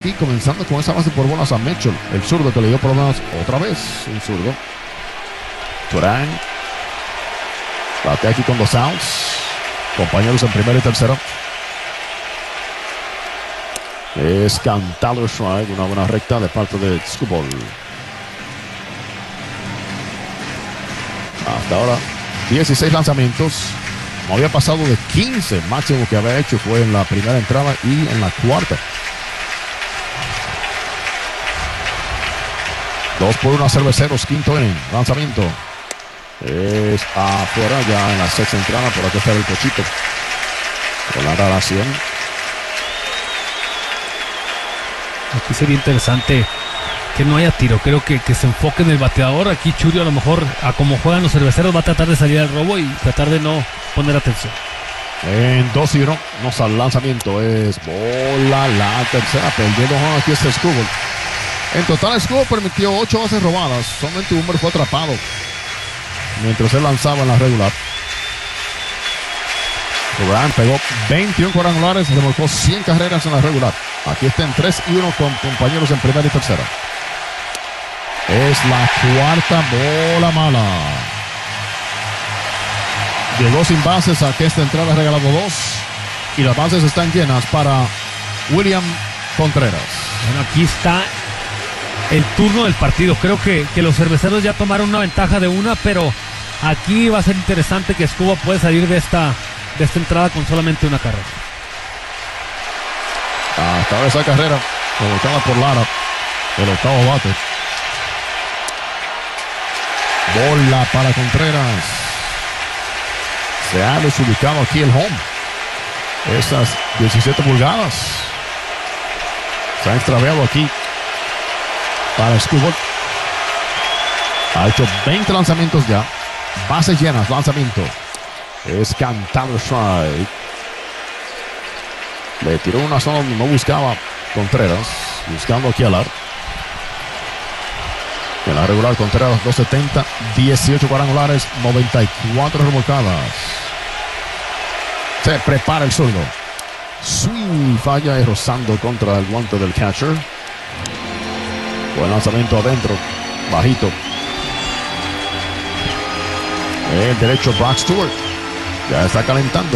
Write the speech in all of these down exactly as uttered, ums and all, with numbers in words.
aquí, comenzando con esa base por bolas a Mitchell, el zurdo que le dio problemas otra vez, un zurdo. Turán bate aquí con dos outs, compañeros en primera y tercera. Es cantado strike, una buena recta de parte de Skubal. Hasta ahora dieciséis lanzamientos, no había pasado de quince, máximo que había hecho fue en la primera entrada y en la cuarta. Dos por uno a Cerveceros, quinto inning, lanzamiento. Es afuera ya en la sexta entrada, por aquí está el Cochito. Con la relación. Aquí sería interesante que no haya tiro. Creo que, que se enfoque en el bateador. Aquí Churio a lo mejor, a como juegan los Cerveceros, va a tratar de salir al robo y tratar de no poner atención. En dos y uno, no sale el lanzamiento. Es bola la tercera. Perdiendo aquí este Skubal. En total, Skubal permitió ocho bases robadas. Solamente Humber fue atrapado mientras él lanzaba en la regular. Durán pegó veintiún cuadrangulares y remolcó cien carreras en la regular. Aquí está en tres y uno con compañeros en primera y tercera. Es la cuarta bola mala. Llegó sin bases a que esta entrada ha regalado dos. Y las bases están llenas para William Contreras. Bueno, aquí está el turno del partido. Creo que, que los Cerveceros ya tomaron una ventaja de una, pero aquí va a ser interesante que Skubal puede salir de esta, de esta entrada con solamente una carrera. Hasta ahora esa carrera colocada por Lara, el octavo bate. Bola para Contreras. Se ha desubicado aquí el home. Esas diecisiete pulgadas. Se ha extraviado aquí para Skubal. Ha hecho veinte lanzamientos ya. Bases llenas, lanzamiento. Es cantado strike. Le tiró una zona donde no buscaba Contreras. Buscando aquí a Lar. En la regular Contreras dos setenta, dieciocho cuadrangulares, noventa y cuatro remolcadas. Se prepara el zurdo. Swing falla y rozando contra el guante del catcher. Buen lanzamiento adentro, bajito. El derecho Brock Stewart. Ya está calentando.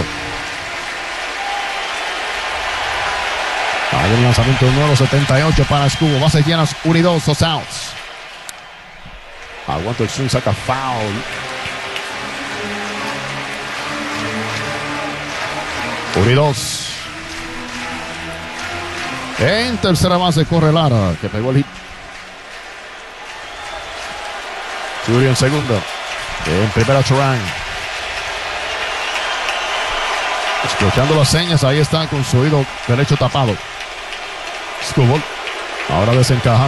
Hay un lanzamiento nuevo, setenta y ocho para Skubal. Bases llenas, uno y dos, dos outs. Aguanta el swing, saca foul. uno y dos. En tercera base corre Lara, que pegó el hit. Churio en segunda. En primera Turán. Escuchando las señas, ahí está con su oído derecho tapado. Skubal. Ahora desencaja.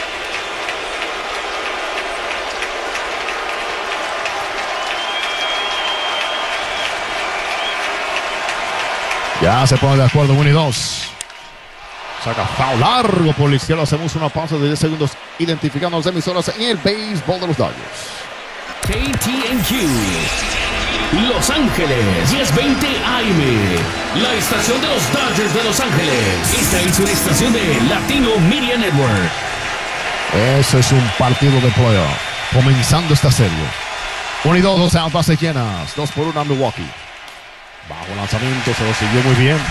Ya se pone de acuerdo, uno y dos. Saca foul largo por la izquierda. Hacemos una pausa de diez segundos identificando las emisoras en el béisbol de los Dodgers. K T N Q Los Ángeles, diez veinte A M, la estación de los Dodgers de Los Ángeles. Esta es una estación de Latino Media Network. Ese es un partido de playoff. Comenzando esta serie. uno y dos, dos outs, bases llenas. dos por uno a Milwaukee. Bajo lanzamiento, se lo siguió muy bien.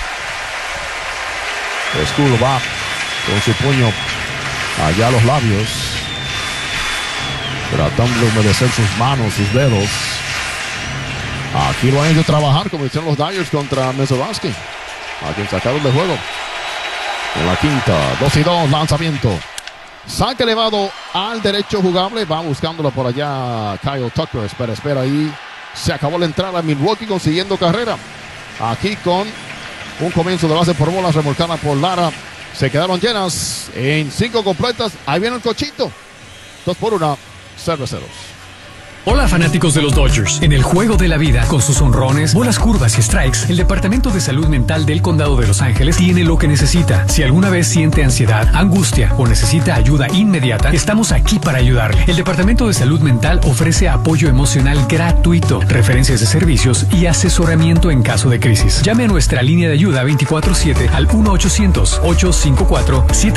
Skubal va con su puño allá a los labios, tratando de humedecer sus manos, sus dedos. Aquí lo han hecho trabajar, como hicieron los Dodgers contra Mesovansky, a quien sacaron de juego. En la quinta, dos y dos, lanzamiento. Saque elevado al derecho jugable. Va buscándolo por allá Kyle Tucker. Espera, espera ahí. Se acabó la entrada. Milwaukee consiguiendo carrera. Aquí con un comienzo de base por bolas remolcada por Lara. Se quedaron llenas en cinco completas. Ahí viene el Cochito. Dos por una. Cerveceros. Hola fanáticos de los Dodgers. En el juego de la vida, con sus honrones, bolas curvas y strikes, el Departamento de Salud Mental del Condado de Los Ángeles tiene lo que necesita. Si alguna vez siente ansiedad, angustia o necesita ayuda inmediata, estamos aquí para ayudarle. El Departamento de Salud Mental ofrece apoyo emocional gratuito, referencias de servicios y asesoramiento en caso de crisis. Llame a nuestra línea de ayuda veinticuatro siete al uno ochocientos, ocho cinco cuatro, siete